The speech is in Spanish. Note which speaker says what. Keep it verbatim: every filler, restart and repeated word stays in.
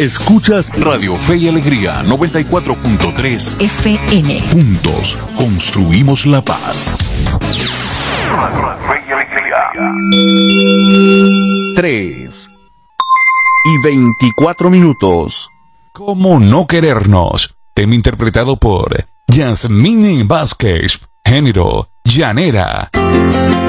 Speaker 1: Escuchas Radio Fe y Alegría noventa y cuatro punto tres
Speaker 2: F M.
Speaker 1: Juntos construimos la paz. Radio Fe y Alegría.
Speaker 3: tres y veinticuatro minutos.
Speaker 1: ¿Cómo no querernos? Tema interpretado por Yasmine Vázquez. Género llanera.